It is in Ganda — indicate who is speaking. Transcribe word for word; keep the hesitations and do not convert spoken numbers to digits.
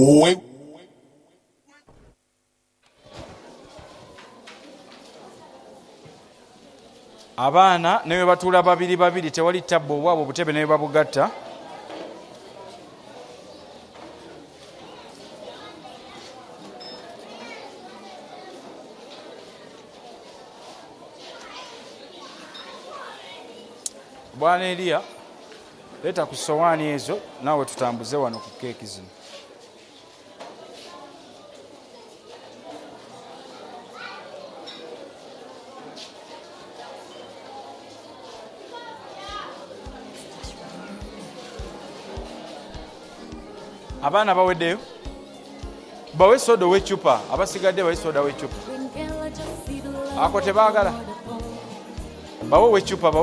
Speaker 1: Abaana ne batuula babiri babiri tewali tabbo obwabo obutebe ne babugatta. Bwana Elia, leta ku sowaani ezo naawe tutambuze wano ku keeki zino. Abaana baweddeyo bawe soda w'eccupa, abasigadde bawe soda w'eccupa. Ako tebaagala bawe w'eccupa.